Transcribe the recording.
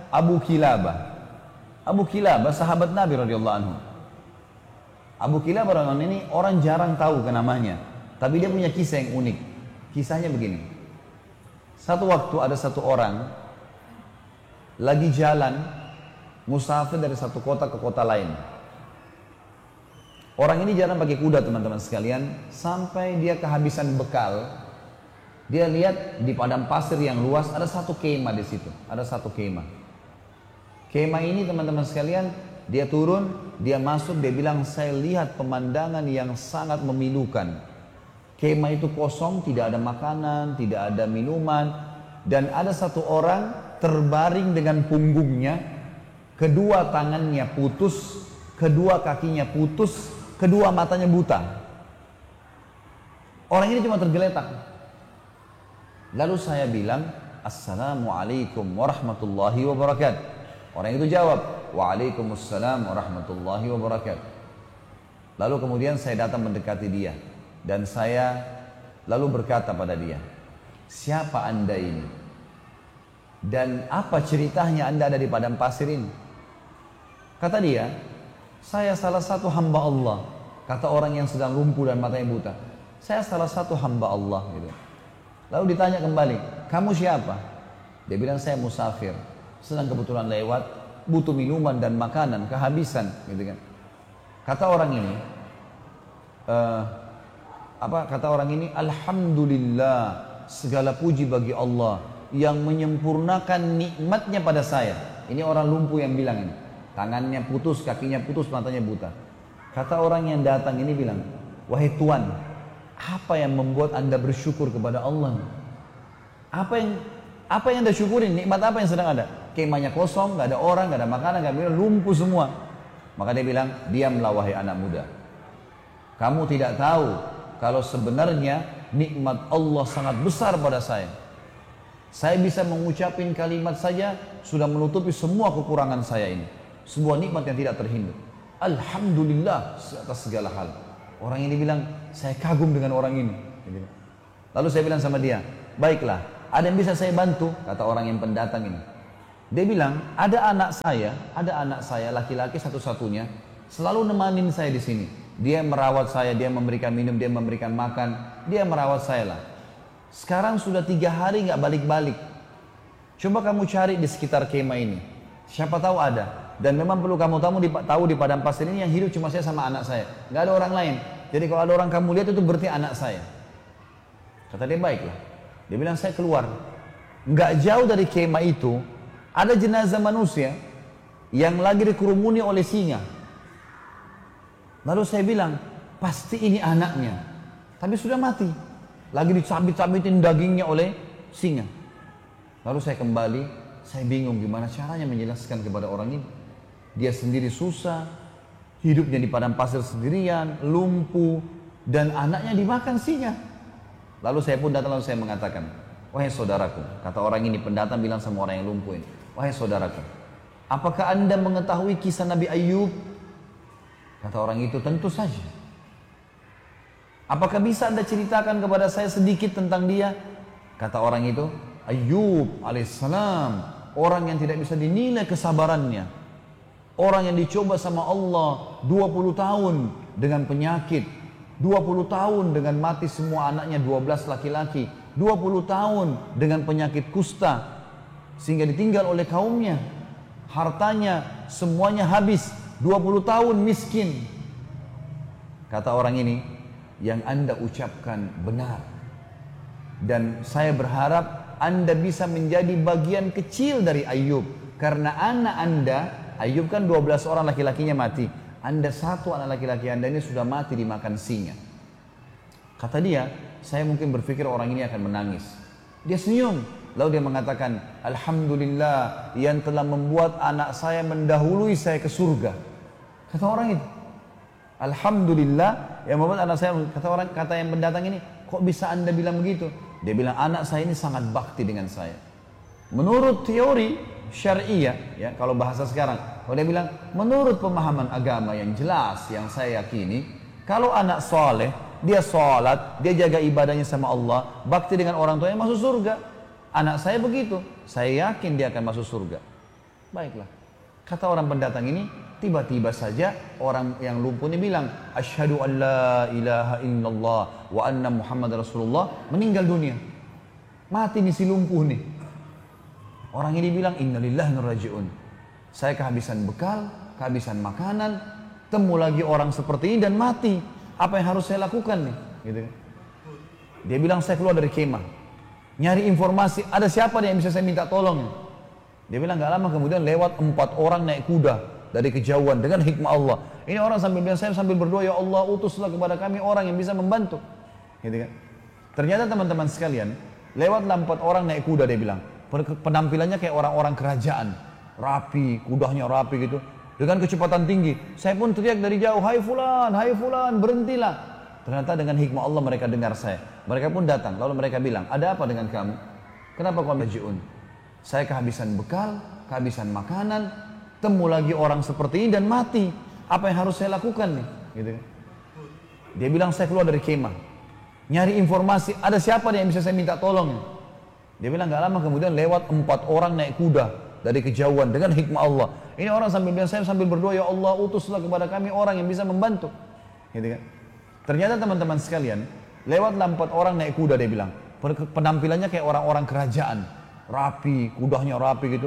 Abu Kilabah. Abu Kilabah sahabat Nabi radhiyallahu anhu. Abu Kilabah radhiyallahu anhu ini orang jarang tahu ke namanya, tapi dia punya kisah yang unik. Kisahnya begini. Satu waktu ada satu orang lagi jalan musafir dari satu kota ke kota lain. Orang ini jalan pakai kuda teman-teman sekalian, sampai dia kehabisan bekal. Dia lihat di padang pasir yang luas ada satu kemah di situ, ada satu kemah. Kemah ini teman-teman sekalian, dia turun, dia masuk, dia bilang, saya lihat pemandangan yang sangat memilukan. Kemah itu kosong, tidak ada makanan, tidak ada minuman, dan ada satu orang terbaring dengan punggungnya, kedua tangannya putus, kedua kakinya putus, kedua matanya buta. Orang ini cuma tergeletak. Lalu saya bilang, Assalamualaikum warahmatullahi wabarakatuh. Orang itu jawab, Waalaikumsalam warahmatullahi wabarakatuh. Lalu kemudian saya datang mendekati dia, dan saya lalu berkata pada dia, siapa anda ini? Dan apa ceritanya anda ada di padang pasir ini? Kata dia, saya salah satu hamba Allah. Kata orang yang sedang lumpuh dan matanya buta, saya salah satu hamba Allah gitu. Lalu ditanya kembali, kamu siapa? Dia bilang, saya musafir, sedang kebetulan lewat, butuh minuman dan makanan, kehabisan gitu kan. Kata orang ini, kata orang ini, Alhamdulillah, segala puji bagi Allah yang menyempurnakan nikmatnya pada saya. Ini orang lumpuh yang bilang ini, tangannya putus, kakinya putus, matanya buta. Kata orang yang datang ini bilang, wahai Tuhan, apa yang membuat anda bersyukur kepada Allah? Apa yang anda syukurin? Nikmat apa yang sedang ada? Kemahnya kosong, nggak ada orang, nggak ada makanan, nggak ada, lumpuh semua. Maka dia bilang, diamlah wahai anak muda. Kamu tidak tahu kalau sebenarnya nikmat Allah sangat besar pada saya. Saya bisa mengucapin kalimat saja sudah menutupi semua kekurangan saya ini. Sebuah nikmat yang tidak terhingga. Alhamdulillah atas segala hal. Orang ini bilang, saya kagum dengan orang ini. Lalu saya bilang sama dia, baiklah, ada yang bisa saya bantu? Kata orang yang pendatang ini. Dia bilang, ada anak saya laki-laki satu-satunya, selalu nemanin saya di sini. Dia merawat saya, dia memberikan minum, dia memberikan makan, dia merawat saya lah. Sekarang sudah 3 hari nggak balik-balik. Coba kamu cari di sekitar kemah ini, siapa tahu ada. Dan memang perlu kamu tahu di padang pasir ini yang hidup cuma saya sama anak saya, nggak ada orang lain. Jadi kalau ada orang kamu lihat itu berarti anak saya. Kata dia, baiklah. Dia bilang, saya keluar. Nggak jauh dari kemah itu ada jenazah manusia yang lagi dikerumuni oleh singa. Lalu saya bilang, pasti ini anaknya, tapi sudah mati, lagi dicabit-cabitin dagingnya oleh singa. Lalu saya kembali, saya bingung gimana caranya menjelaskan kepada orang ini. Dia sendiri susah, hidupnya di padang pasir sendirian, lumpuh, dan anaknya dimakan singa. Lalu saya pun datang, lalu saya mengatakan, wahai saudaraku, kata orang ini, pendatang bilang sama orang yang lumpuh ini, wahai saudaraku, apakah anda mengetahui kisah Nabi Ayub? Kata orang itu, tentu saja. Apakah bisa anda ceritakan kepada saya sedikit tentang dia? Kata orang itu, Ayub alaihissalam, orang yang tidak bisa dinilai kesabarannya, orang yang dicoba sama Allah 20 tahun dengan penyakit, 20 tahun dengan mati semua anaknya 12 laki-laki, 20 tahun dengan penyakit kusta sehingga ditinggal oleh kaumnya, hartanya semuanya habis, 20 tahun miskin. Kata orang ini, yang anda ucapkan benar, dan saya berharap anda bisa menjadi bagian kecil dari Ayub, karena anak anda, Ayub kan 12 orang laki-lakinya mati, anda satu anak laki-laki anda ini sudah mati dimakan singa. Kata dia, saya mungkin berpikir orang ini akan menangis. Dia senyum, lalu dia mengatakan, Alhamdulillah yang telah membuat anak saya mendahului saya ke surga. Kata orang itu, Alhamdulillah yang membuat anak saya. Kata yang pendatang ini, kok bisa anda bilang begitu? Dia bilang, anak saya ini sangat bakti dengan saya. Menurut teori syariah, ya kalau bahasa sekarang, kalau dia bilang, menurut pemahaman agama yang jelas, yang saya yakini, kalau anak soleh, dia sholat, dia jaga ibadahnya sama Allah, bakti dengan orang tuanya, masuk surga. Anak saya begitu, saya yakin dia akan masuk surga. Baiklah. Kata orang pendatang ini, tiba-tiba saja orang yang lumpuh ini bilang, asyhadu an la ilaha illallah wa anna Muhammad Rasulullah, meninggal dunia. Mati nih si lumpuh nih. Orang ini bilang, innalillahi wa inna ilaihi raji'un. Saya kehabisan bekal, kehabisan makanan, temu lagi orang seperti ini dan mati. Apa yang harus saya lakukan nih? Gitu. Dia bilang, saya keluar dari kemah, nyari informasi, ada siapa nih yang bisa saya minta tolong? Dia bilang, gak lama kemudian lewat 4 orang naik kuda dari kejauhan dengan hikmah Allah. Ini orang sambil bilang, saya sambil berdoa, ya Allah utuslah kepada kami orang yang bisa membantu. Gitu kan? Ternyata teman-teman sekalian, lewatlah 4 orang naik kuda, dia bilang. Penampilannya kayak orang-orang kerajaan, rapi, kudanya rapi gitu, dengan kecepatan tinggi. Saya pun teriak dari jauh, hai fulan, berhentilah. Ternyata dengan hikmah Allah mereka dengar saya. Mereka pun datang, lalu mereka bilang, ada apa dengan kamu? Kenapa kamu rajiun? Saya kehabisan bekal, kehabisan makanan, temu lagi orang seperti ini dan mati. Apa yang harus saya lakukan nih? Gitu. Dia bilang, saya keluar dari kemah, nyari informasi, ada siapa nih yang bisa saya minta tolong? Dia bilang, gak lama kemudian lewat 4 orang naik kuda dari kejauhan dengan hikmah Allah. Ini orang sambil bilang, saya sambil berdoa, ya Allah utuslah kepada kami orang yang bisa membantu. Gitu kan? Ternyata teman-teman sekalian, lewatlah 4 orang naik kuda, dia bilang. Penampilannya kayak orang-orang kerajaan, rapi, kudanya rapi gitu,